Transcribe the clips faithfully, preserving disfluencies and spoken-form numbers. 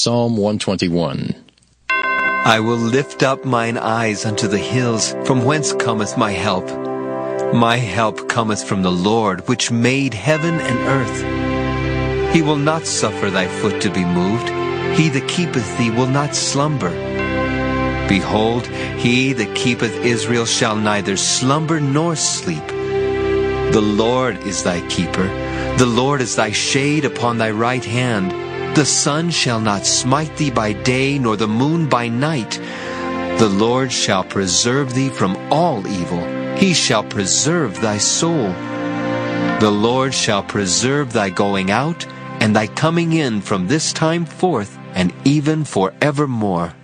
Psalm one twenty-one. I will lift up mine eyes unto the hills, from whence cometh my help. My help cometh from the Lord, which made heaven and earth. He will not suffer thy foot to be moved. He that keepeth thee will not slumber. Behold, he that keepeth Israel shall neither slumber nor sleep. The Lord is thy keeper. The Lord is thy shade upon thy right hand. The sun shall not smite thee by day, nor the moon by night. The Lord shall preserve thee from all evil. He shall preserve thy soul. The Lord shall preserve thy going out and thy coming in from this time forth and even forevermore.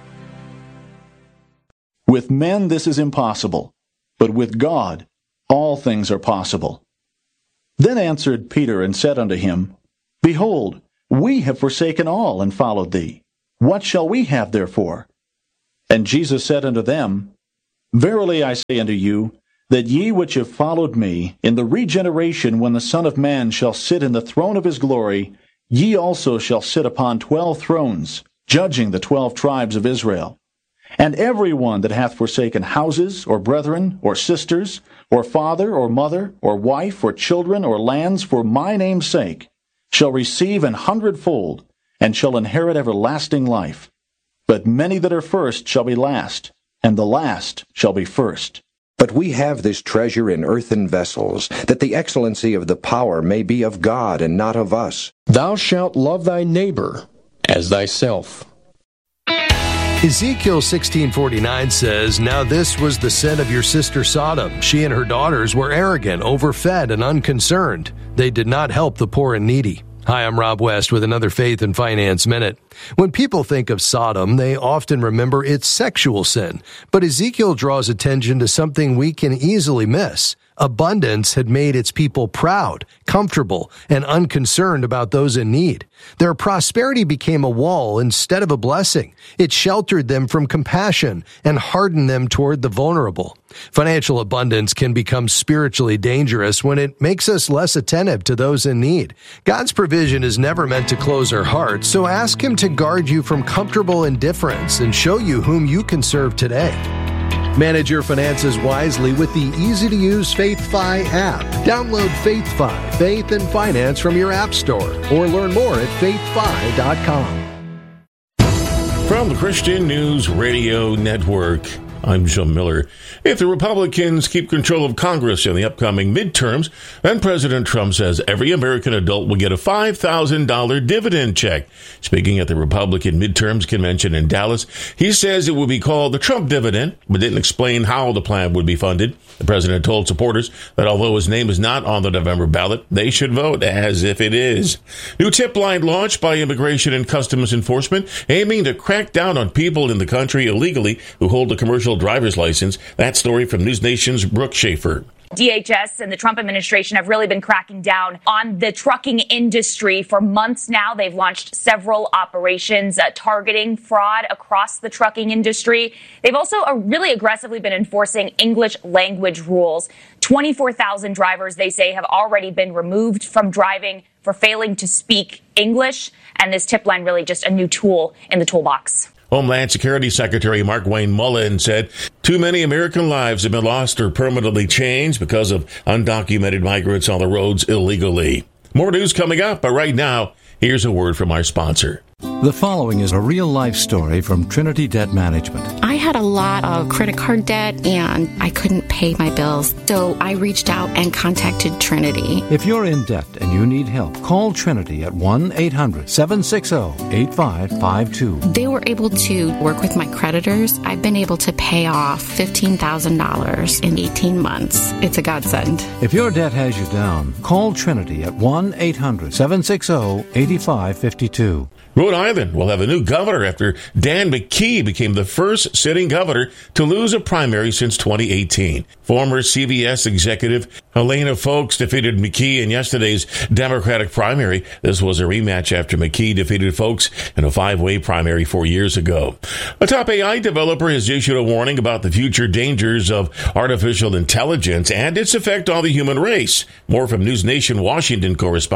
With men this is impossible, but with God all things are possible. Then answered Peter and said unto him, Behold, we have forsaken all and followed thee. What shall we have therefore? And Jesus said unto them, Verily I say unto you, that ye which have followed me, in the regeneration when the Son of Man shall sit in the throne of his glory, ye also shall sit upon twelve thrones, judging the twelve tribes of Israel. And every one that hath forsaken houses, or brethren, or sisters, or father, or mother, or wife, or children, or lands, for my name's sake, shall receive an hundredfold, and shall inherit everlasting life. But many that are first shall be last, and the last shall be first. But we have this treasure in earthen vessels, that the excellency of the power may be of God and not of us. Thou shalt love thy neighbor as thyself. Ezekiel sixteen forty-nine says, Now this was the sin of your sister Sodom. She and her daughters were arrogant, overfed, and unconcerned. They did not help the poor and needy. Hi, I'm Rob West with another Faith and Finance Minute. When people think of Sodom, they often remember its sexual sin. But Ezekiel draws attention to something we can easily miss. Abundance had made its people proud, comfortable, and unconcerned about those in need. Their prosperity became a wall instead of a blessing. It sheltered them from compassion and hardened them toward the vulnerable. Financial abundance can become spiritually dangerous when it makes us less attentive to those in need. God's provision is never meant to close our hearts, so ask Him to guard you from comfortable indifference and show you whom you can serve today. Manage your finances wisely with the easy-to-use FaithFi app. Download FaithFi, Faith and Finance from your app store, or learn more at faith fi dot com. From the Christian News Radio Network, I'm Jim Miller. If the Republicans keep control of Congress in the upcoming midterms, then President Trump says every American adult will get a five thousand dollars dividend check. Speaking at the Republican midterms convention in Dallas, he says it will be called the Trump dividend, but didn't explain how the plan would be funded. The president told supporters that although his name is not on the November ballot, they should vote as if it is. New tip line launched by Immigration and Customs Enforcement, aiming to crack down on people in the country illegally who hold a commercial driver's license. That story from News Nation's Brooke Schaefer. D H S and the Trump administration have really been cracking down on the trucking industry for months now. They've launched several operations uh, targeting fraud across the trucking industry. They've also uh, really aggressively been enforcing English language rules. twenty-four thousand drivers, they say, have already been removed from driving for failing to speak English. And this tip line really just a new tool in the toolbox. Homeland Security Secretary Mark Wayne Mullen said too many American lives have been lost or permanently changed because of undocumented migrants on the roads illegally. More news coming up, but right now, here's a word from our sponsor. The following is a real-life story from Trinity Debt Management. I had a lot of credit card debt, and I couldn't pay my bills, so I reached out and contacted Trinity. If you're in debt and you need help, call Trinity at one eight hundred seven six zero eight five five two. They were able to work with my creditors. I've been able to pay off fifteen thousand dollars in eighteen months. It's a godsend. If your debt has you down, call Trinity at one eight hundred seven six zero eight five five two. Rhode Island will have a new governor after Dan McKee became the first sitting governor to lose a primary since twenty eighteen. Former C B S executive Helena Foulkes defeated McKee in yesterday's Democratic primary. This was a rematch after McKee defeated Foulkes in a five-way primary four years ago. A top A I developer has issued a warning about the future dangers of artificial intelligence and its effect on the human race. More from News Nation Washington correspondent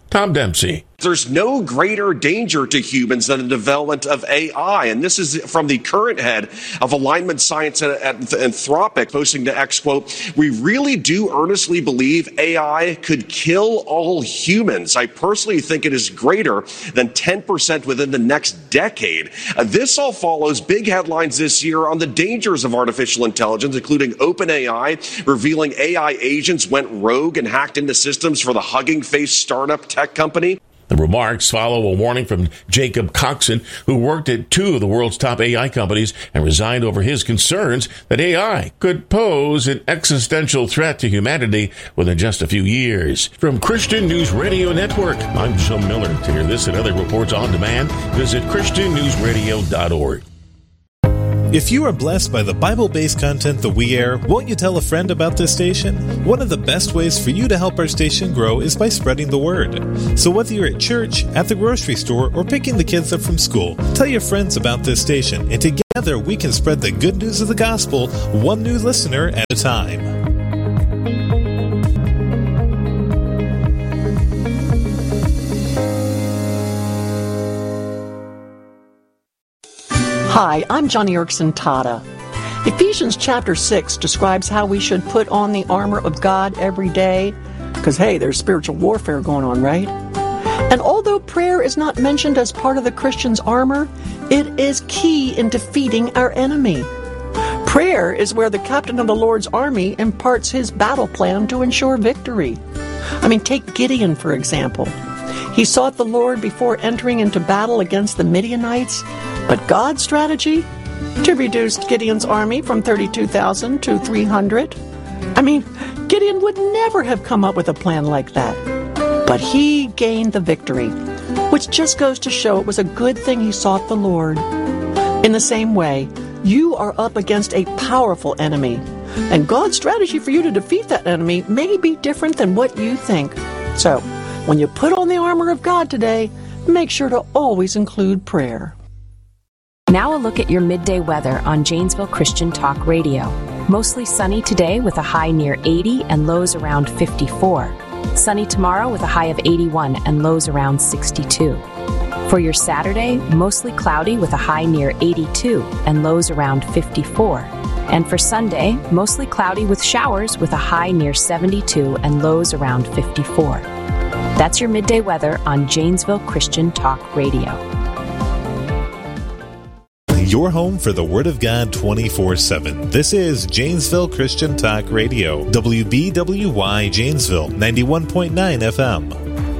Tom Dempsey. There's no greater danger to humans than the development of A I. And this is from the current head of Alignment Science at Anthropic, posting to X, quote, "We really do earnestly believe A I could kill all humans. I personally think it is greater than ten percent within the next decade." Uh, this all follows big headlines this year on the dangers of artificial intelligence, including OpenAI revealing A I agents went rogue and hacked into systems for the Hugging Face startup tech company. The remarks follow a warning from Jacob Coxon, who worked at two of the world's top A I companies and resigned over his concerns that A I could pose an existential threat to humanity within just a few years. From Christian News Radio Network, I'm Jim Miller. To hear this and other reports on demand, visit christian news radio dot org. If you are blessed by the Bible-based content that we air, won't you tell a friend about this station? One of the best ways for you to help our station grow is by spreading the word. So whether you're at church, at the grocery store, or picking the kids up from school, tell your friends about this station, and together we can spread the good news of the gospel, one new listener at a time. Hi, I'm Johnny Erickson Tata. Ephesians chapter six describes how we should put on the armor of God every day, because, hey, there's spiritual warfare going on, right? And although prayer is not mentioned as part of the Christian's armor, it is key in defeating our enemy. Prayer is where the captain of the Lord's army imparts his battle plan to ensure victory. I mean, take Gideon, for example. He sought the Lord before entering into battle against the Midianites, but God's strategy? To reduce Gideon's army from thirty-two thousand to three hundred. I mean, Gideon would never have come up with a plan like that. But he gained the victory, which just goes to show it was a good thing he sought the Lord. In the same way, you are up against a powerful enemy, and God's strategy for you to defeat that enemy may be different than what you think. So, when you put on the armor of God today, make sure to always include prayer. Now a look at your midday weather on Janesville Christian Talk Radio. Mostly sunny today with a high near eighty and lows around fifty-four. Sunny tomorrow with a high of eighty-one and lows around sixty-two. For your Saturday, mostly cloudy with a high near eighty-two and lows around fifty-four. And for Sunday, mostly cloudy with showers with a high near seventy-two and lows around fifty-four. That's your midday weather on Janesville Christian Talk Radio. Your home for the Word of God twenty-four seven. This is Janesville Christian Talk Radio. W B W Y Janesville, ninety-one point nine F M.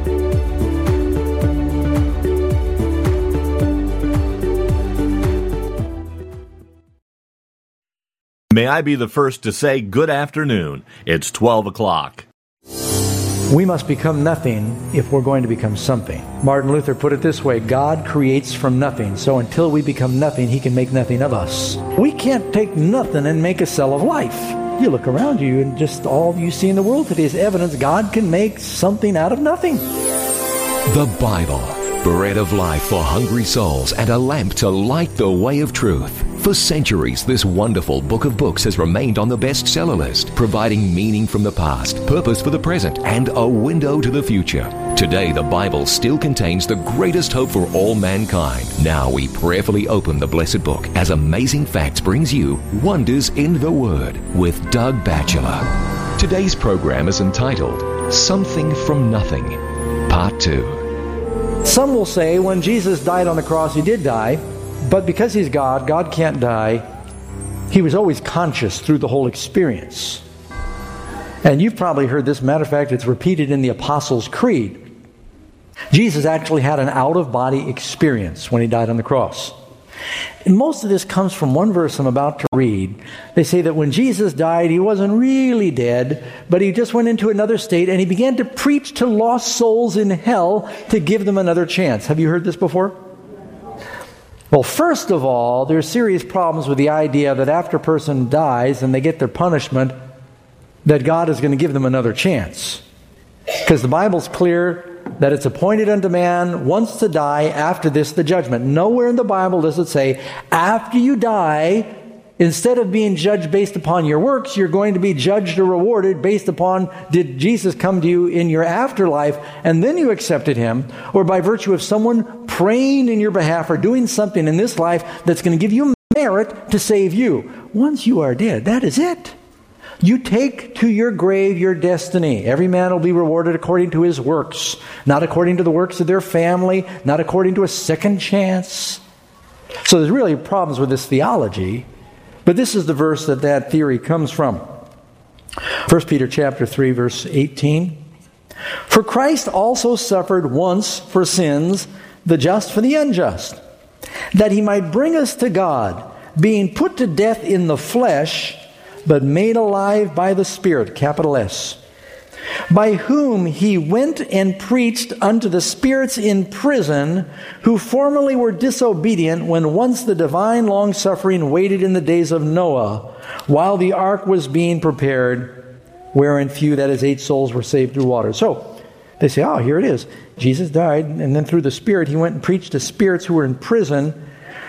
May I be the first to say good afternoon. It's twelve o'clock. We must become nothing if we're going to become something. Martin Luther put it this way: God creates from nothing, so until we become nothing, He can make nothing of us. We can't take nothing and make a cell of life. You look around you and just all you see in the world today is evidence God can make something out of nothing. The Bible, bread of life for hungry souls and a lamp to light the way of truth. For centuries, this wonderful book of books has remained on the bestseller list, providing meaning from the past, purpose for the present, and a window to the future. Today, the Bible still contains the greatest hope for all mankind. Now we prayerfully open the blessed book as Amazing Facts brings you Wonders in the Word with Doug Batchelor. Today's program is entitled Something from Nothing, Part two. Some will say when Jesus died on the cross, He did die, but because He's God, God can't die. He was always conscious through the whole experience. And you've probably heard this. Matter of fact, it's repeated in the Apostles' Creed. Jesus actually had an out-of-body experience when He died on the cross. And most of this comes from one verse I'm about to read. They say that when Jesus died, He wasn't really dead, but He just went into another state and He began to preach to lost souls in hell to give them another chance. Have you heard this before? Well, first of all, there's serious problems with the idea that after a person dies and they get their punishment, that God is going to give them another chance. Because the Bible's clear that it's appointed unto man once to die, after this the judgment. Nowhere in the Bible does it say, after you die, instead of being judged based upon your works, you're going to be judged or rewarded based upon, did Jesus come to you in your afterlife and then you accepted him, or by virtue of someone praying in your behalf or doing something in this life that's going to give you merit to save you. Once you are dead, that is it. You take to your grave your destiny. Every man will be rewarded according to his works, not according to the works of their family, not according to a second chance. So there's really problems with this theology, but this is the verse that that theory comes from. First Peter chapter three, verse eighteen. For Christ also suffered once for sins, the just for the unjust, that he might bring us to God, being put to death in the flesh, but made alive by the Spirit, capital S, by whom he went and preached unto the spirits in prison, who formerly were disobedient, when once the divine long-suffering waited in the days of Noah, while the ark was being prepared, wherein few, that is, eight souls, were saved through water. So they say, oh, here it is. Jesus died, and then through the Spirit he went and preached to spirits who were in prison,